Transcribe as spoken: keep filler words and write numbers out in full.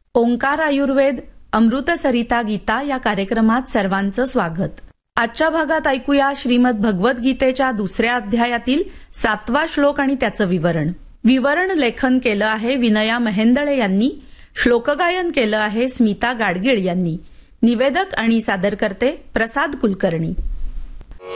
ओंकार आयुर्वेद अमृत सरिता गीता या कार्यक्रमात सर्वांचं स्वागत. आजच्या भागात ऐकूया श्रीमद भगवद्गीतेच्या दुसऱ्या अध्यायातील सातवा श्लोक आणि त्याचं विवरण. विवरण लेखन केलं आहे विनया महेंदळे यांनी. श्लोकगायन केलं आहे स्मिता गाडगीळ यांनी. निवेदक आणि सादरकर्ते प्रसाद कुलकर्णी.